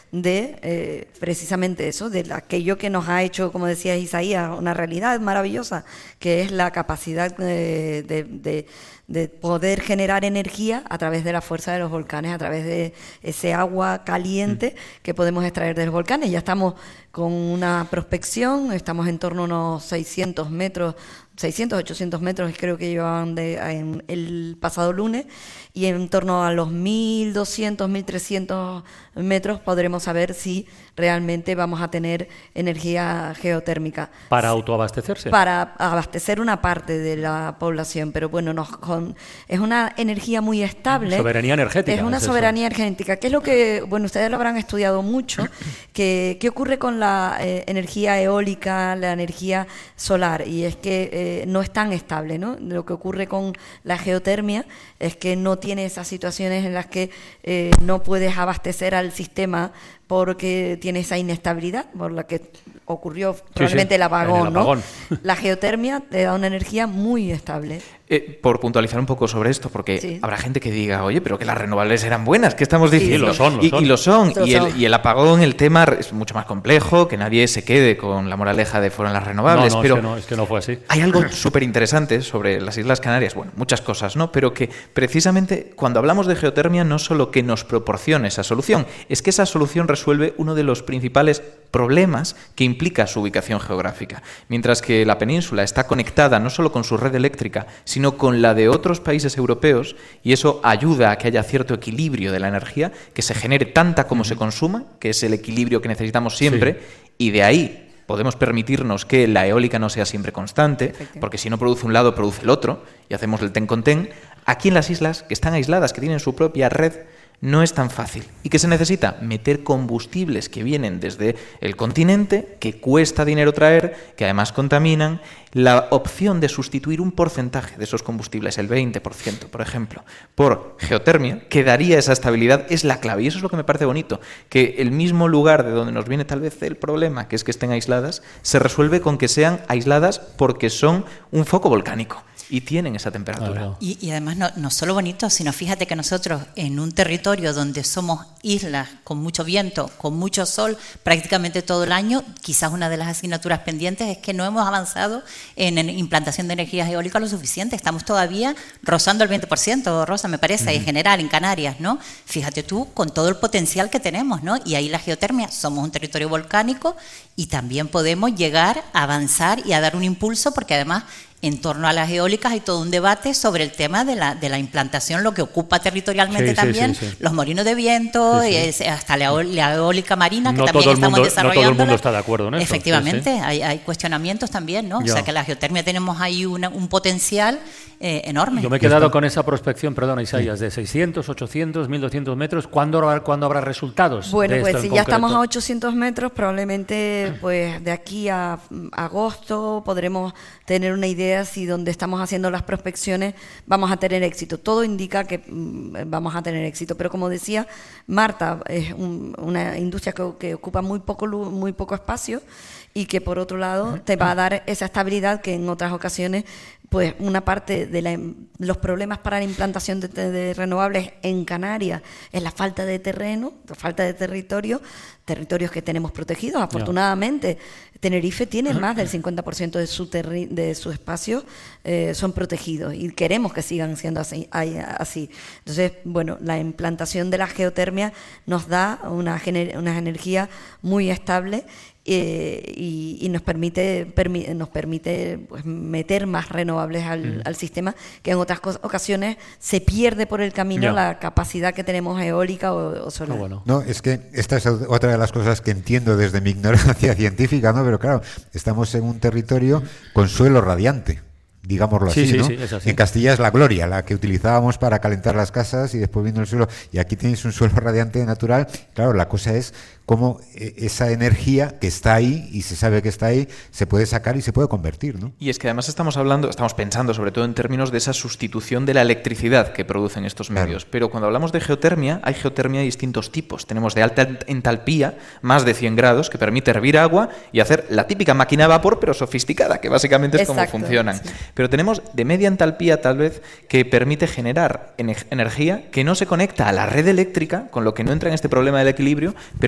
de precisamente eso, de aquello que nos ha hecho, como decía Isaías, una realidad maravillosa, que es la capacidad de poder generar energía a través de la fuerza de los volcanes, a través de ese agua caliente que podemos extraer de los volcanes. Ya estamos con una prospección, estamos en torno a unos 600 metros, 600, 800 metros creo que llevaban en el pasado lunes, y en torno a los 1.200, 1.300 metros podremos saber si realmente vamos a tener energía geotérmica. ¿Para autoabastecerse? Para abastecer una parte de la población, pero bueno, es una energía muy estable. Soberanía energética. Es una soberanía energética, que es lo que, bueno, ustedes lo habrán estudiado mucho, ¿qué ocurre con la energía eólica, la energía solar? Y es que no es tan estable, ¿no? Lo que ocurre con la geotermia es que no tiene esas situaciones en las que no puedes abastecer al sistema porque tiene esa inestabilidad, por la que ocurrió probablemente el apagón, ¿no? La geotermia te da una energía muy estable. Por puntualizar un poco sobre esto, porque habrá gente que diga, oye, pero que las renovables eran buenas, ¿qué estamos diciendo? Sí, lo son. Y el apagón, el tema es mucho más complejo, que nadie se quede con la moraleja de fueron las renovables. Pero es que no fue así. Hay algo súper interesante sobre las Islas Canarias, bueno, muchas cosas, ¿no? Pero que precisamente cuando hablamos de geotermia no solo que nos proporcione esa solución, es que esa solución resuelve uno de los principales problemas que implica su ubicación geográfica. Mientras que la península está conectada no solo con su red eléctrica, sino con la de otros países europeos, y eso ayuda a que haya cierto equilibrio de la energía, que se genere tanta como se consuma, que es el equilibrio que necesitamos siempre, y de ahí podemos permitirnos que la eólica no sea siempre constante, porque si no produce un lado, produce el otro, y hacemos el ten con ten. Aquí en las islas, que están aisladas, que tienen su propia red, no es tan fácil. ¿Y qué se necesita? Meter combustibles que vienen desde el continente, que cuesta dinero traer, que además contaminan. La opción de sustituir un porcentaje de esos combustibles, el 20%, por ejemplo, por geotermia, que daría esa estabilidad, es la clave. Y eso es lo que me parece bonito, que el mismo lugar de donde nos viene tal vez el problema, que es que estén aisladas, se resuelve con que sean aisladas porque son un foco volcánico. Y tienen esa temperatura. Y además no solo bonito, sino fíjate que nosotros en un territorio donde somos islas con mucho viento, con mucho sol, prácticamente todo el año, quizás una de las asignaturas pendientes es que no hemos avanzado en implantación de energías eólicas lo suficiente. Estamos todavía rozando el 20%, Rosa, me parece, en general, en Canarias, ¿no? Fíjate tú, con todo el potencial que tenemos, ¿no? Y ahí la geotermia, somos un territorio volcánico y también podemos llegar a avanzar y a dar un impulso, porque además en torno a las eólicas hay todo un debate sobre el tema de la implantación, lo que ocupa territorialmente también, los molinos de viento, hasta la eólica marina, que también estamos desarrollando. No todo el mundo está de acuerdo en eso. Efectivamente, hay cuestionamientos también, ¿no? O sea que la geotermia tenemos ahí un potencial enorme. Yo me he quedado con esa prospección, perdona Isaías, de 600, 800, 1.200 metros. ¿Cuándo habrá resultados? Bueno, de pues esto si ya estamos a 800 metros, probablemente pues de aquí a agosto podremos tener una idea si donde estamos haciendo las prospecciones vamos a tener éxito. Todo indica que vamos a tener éxito, pero como decía Marta, es una industria que ocupa muy poco espacio y que por otro lado te va a dar esa estabilidad que en otras ocasiones pues una parte de los problemas para la implantación de renovables en Canarias es la falta de terreno, la falta de territorios que tenemos protegidos. Afortunadamente, Tenerife tiene más del 50% de su espacio son protegidos y queremos que sigan siendo así. Entonces, bueno, la implantación de la geotermia nos da una energía muy estable y nos permite pues, meter más renovables al sistema, que en otras ocasiones se pierde por el camino la capacidad que tenemos eólica o solar. No, es que esta es otra de las cosas que entiendo desde mi ignorancia científica, ¿no? Pero claro, estamos en un territorio con suelo radiante, digámoslo así, ¿no? Sí, es así. En Castilla es la gloria, la que utilizábamos para calentar las casas y después vino el suelo, y aquí tenéis un suelo radiante natural. Claro, la cosa es cómo esa energía que está ahí y se sabe que está ahí se puede sacar y se puede convertir, ¿no? Y es que además estamos pensando sobre todo en términos de esa sustitución de la electricidad que producen estos medios. Claro. Pero cuando hablamos de geotermia, hay geotermia de distintos tipos. Tenemos de alta entalpía, más de 100 grados, que permite hervir agua y hacer la típica máquina a vapor, pero sofisticada, que básicamente es como funcionan. Sí. Pero tenemos de media entalpía, tal vez, que permite generar energía que no se conecta a la red eléctrica, con lo que no entra en este problema del equilibrio, pero